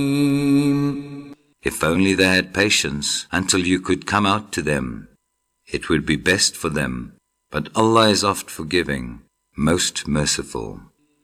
If only they had patience until you could come out to them, it would be best for them. But Allah is oft forgiving, most merciful.